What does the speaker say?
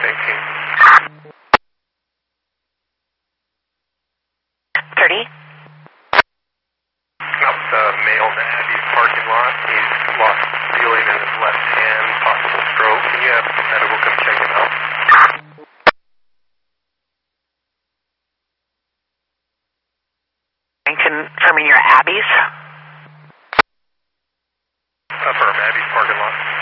30? Nope, the male in the Abbey's parking lot. He's lost feeling in his left hand, possible stroke. Can you have medical come check him out? And confirming your Abbey's? Affirm, Abbey's parking lot.